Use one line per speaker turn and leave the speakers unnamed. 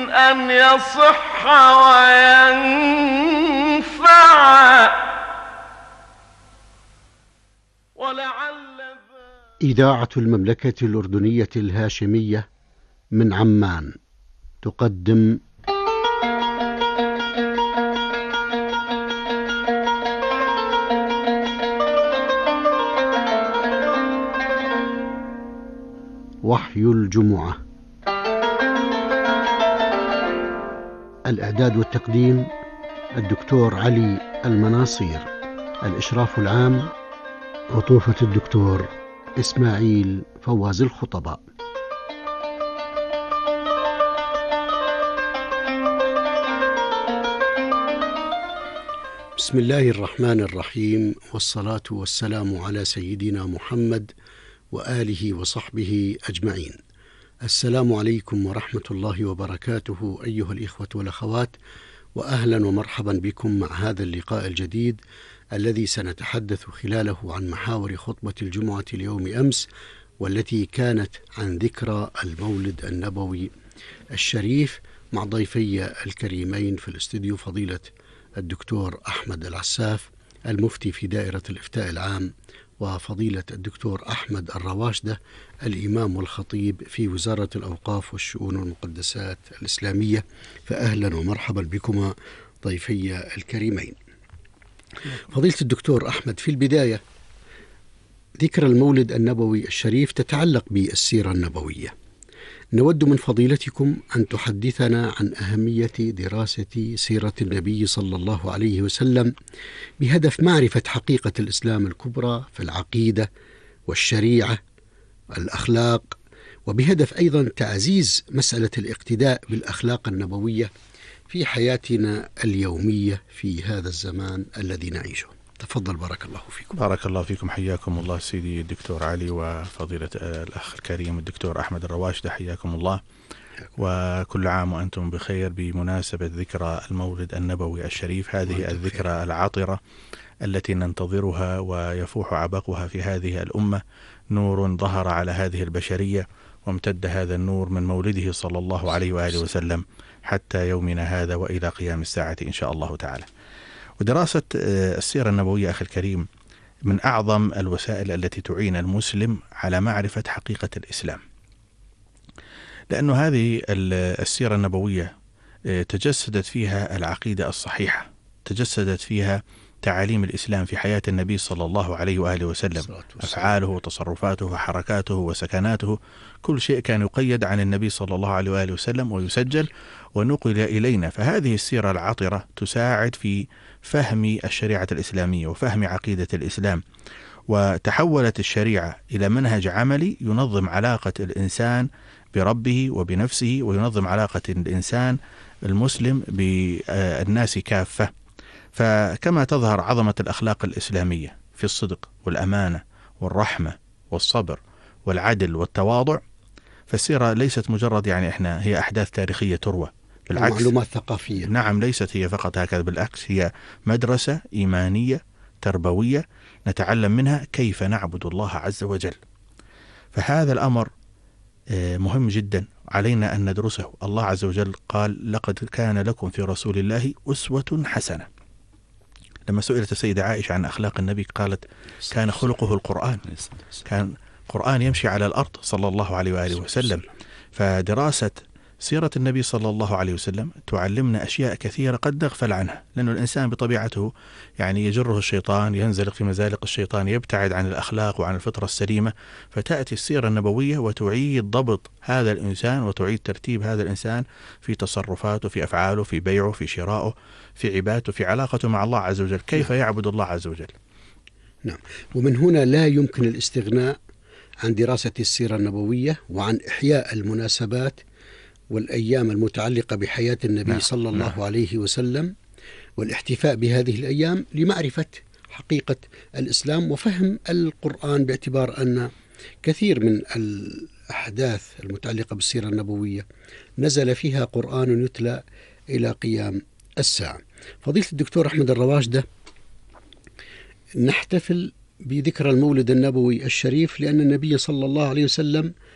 أن يصح وينفع ولعل.
إذاعة المملكة الأردنية الهاشمية من عمان تقدم وحي الجمعة. الإعداد والتقديم الدكتور علي المناصير. الإشراف العام عطوفة الدكتور إسماعيل فواز الخطباء. بسم الله الرحمن الرحيم، والصلاة والسلام على سيدنا محمد وآله وصحبه أجمعين. السلام عليكم ورحمة الله وبركاته أيها الإخوة والأخوات، وأهلا ومرحبا بكم مع هذا اللقاء الجديد الذي سنتحدث خلاله عن محاور خطبة الجمعة اليوم أمس، والتي كانت عن ذكرى المولد النبوي الشريف، مع ضيفي الكريمين في الاستديو فضيلة الدكتور أحمد العساف المفتي في دائرة الإفتاء العام، وفضيلة الدكتور أحمد الرواشدة الإمام والخطيب في وزارة الأوقاف والشؤون والمقدسات الإسلامية. فأهلا ومرحبا بكما ضيفي الكريمين. فضيلة الدكتور أحمد، في البداية ذكرى المولد النبوي الشريف تتعلق بالسيرة النبوية. نود من فضيلتكم أن تحدثنا عن أهمية دراسة سيرة النبي صلى الله عليه وسلم بهدف معرفة حقيقة الإسلام الكبرى في العقيدة والشريعة والأخلاق، وبهدف أيضا تعزيز مسألة الاقتداء بالأخلاق النبوية في حياتنا اليومية في هذا الزمان الذي نعيشه. تفضل، بارك الله فيكم.
بارك الله فيكم، حياكم الله سيدي الدكتور علي، وفضيلة الأخ الكريم الدكتور أحمد الرواشدة، حياكم الله. وكل عام وأنتم بخير بمناسبة ذكرى المولد النبوي الشريف، هذه الذكرى العاطرة التي ننتظرها ويفوح عبقها في هذه الأمة. نور ظهر على هذه البشرية، وامتد هذا النور من مولده صلى الله عليه وآله وسلم حتى يومنا هذا وإلى قيام الساعة إن شاء الله تعالى. ودراسة السيرة النبوية أخي الكريم من أعظم الوسائل التي تعين المسلم على معرفة حقيقة الإسلام، لأن هذه السيرة النبوية تجسدت فيها العقيدة الصحيحة، تجسدت فيها تعاليم الإسلام في حياة النبي صلى الله عليه وآله وسلم، أفعاله وتصرفاته وحركاته وسكناته، كل شيء كان يقيد عن النبي صلى الله عليه وآله وسلم ويسجل ونقل إلينا. فهذه السيرة العاطرة تساعد في فهم الشريعة الإسلامية وفهم عقيدة الإسلام، وتحولت الشريعة إلى منهج عملي ينظم علاقة الإنسان بربه وبنفسه، وينظم علاقة الإنسان المسلم بالناس كافة. فكما تظهر عظمة الأخلاق الإسلامية في الصدق والأمانة والرحمة والصبر والعدل والتواضع، فالسيرة ليست مجرد هي أحداث تاريخية تروى، بالعكس
معلومات ثقافية.
نعم، ليست هي فقط هكذا، بالعكس هي مدرسة إيمانية تربوية نتعلم منها كيف نعبد الله عز وجل. فهذا الأمر مهم جدا، علينا أن ندرسه. الله عز وجل قال: لقد كان لكم في رسول الله أسوة حسنة. لما سئلت السيدة عائشة عن أخلاق النبي قالت: كان خلقه القرآن، كان قرآن يمشي على الأرض صلى الله عليه وآله وسلم. فدراسة سيرة النبي صلى الله عليه وسلم تعلمنا أشياء كثيرة قد نغفل عنها، لأن الإنسان بطبيعته يجره الشيطان، ينزلق في مزالق الشيطان، يبتعد عن الأخلاق وعن الفطرة السليمة. فتأتي السيرة النبوية وتعيد ضبط هذا الإنسان وتعيد ترتيب هذا الإنسان في تصرفاته، في أفعاله، في بيعه، في شرائه، في عبادته، في علاقته مع الله عز وجل، كيف يعبد الله عز وجل.
نعم، ومن هنا لا يمكن الاستغناء عن دراسة السيرة النبوية وعن إحياء المناسبات والأيام المتعلقة بحياة النبي صلى الله عليه وسلم، والاحتفاء بهذه الأيام لمعرفة حقيقة الإسلام وفهم القرآن، باعتبار أن كثير من الأحداث المتعلقة بالسيرة النبوية نزل فيها قرآن يتلى إلى قيام الساعة. فضيلة الدكتور أحمد الرواشدة، نحتفل بذكرى المولد النبوي الشريف لأن النبي صلى الله عليه وسلم